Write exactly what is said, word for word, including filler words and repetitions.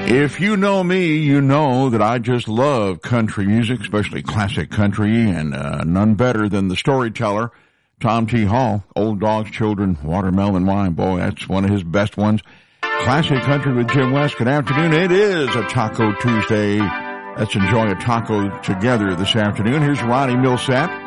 If you know me, you know that I just love country music, especially classic country, and uh, none better than the storyteller, Tom T. Hall. Old Dogs, Children, Watermelon Wine. Boy, that's one of his best ones. Classic Country with Jim West. Good afternoon. It is a Taco Tuesday. Let's enjoy a taco together this afternoon. Here's Ronnie Millsap.